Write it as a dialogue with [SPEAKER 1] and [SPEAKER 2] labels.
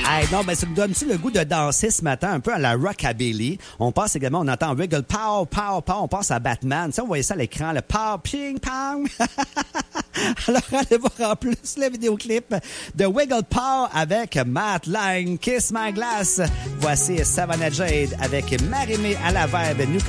[SPEAKER 1] Hey, non, ben, ça nous donne-tu le goût de danser ce matin un peu à la rockabilly? On passe également, on entend Wiggle Pow, Pow, Pow, on passe à Batman. Ça, on voyait ça à l'écran, le Pow, Ping, Pong. Alors, allez voir en plus le vidéoclip de Wiggle Pow avec Matt Lang, Kiss My Glass. Voici Savannah Jade avec Marie-Mé à la verbe. Nous